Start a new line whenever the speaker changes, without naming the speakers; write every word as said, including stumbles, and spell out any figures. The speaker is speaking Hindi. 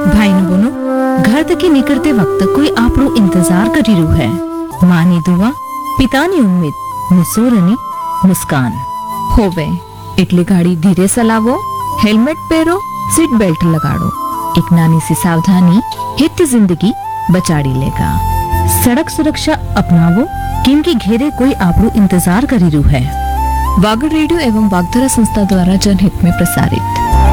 ભાઈ બહેનો, ઘર તકી નીકળતે વખત કોઈ આપણો ઇંતજાર કરી રહ્યું હે. માની દુઆ, પિતાની ઉમ્મીદ, નિસોરની મુસ્કાન. હોવે એટલે ગાડી ધીરે ચલાવો, હેલ્મેટ પહેરો, सीट बेल्ट लगाड़ो. एक नानी सी सावधानी हित जिंदगी बचाड़ी लेगा. सड़क सुरक्षा अपनावो, क्योंकि घेरे कोई आपरो इंतजार करी रु है. वागड़ रेडियो एवं वागधरा संस्था द्वारा जनहित में प्रसारित.